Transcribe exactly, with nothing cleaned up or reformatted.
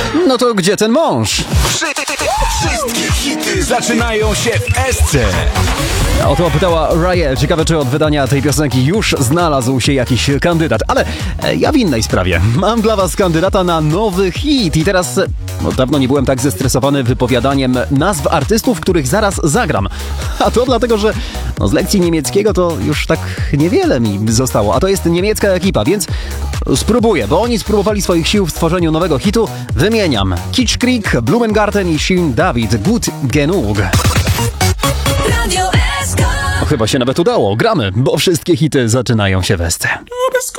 No to gdzie ten mąż? Wszystkie hity zaczynają się w Esce. O to pytała Raye. Ciekawe, czy od wydania tej piosenki już znalazł się jakiś kandydat. Ale e, ja w innej sprawie. Mam dla was kandydata na nowy hit. I teraz, e, no dawno nie byłem tak zestresowany wypowiadaniem nazw artystów, których zaraz zagram. A to dlatego, że no, z lekcji niemieckiego to już tak niewiele mi zostało. A to jest niemiecka ekipa, więc spróbuję, bo oni spróbowali swoich sił w stworzeniu nowego hitu. Wymieniam Kitsch Creek, Blumengarten i Shirin David. Gut genug. Radio S K. Chyba się nawet udało. Gramy, bo wszystkie hity zaczynają się w Esce.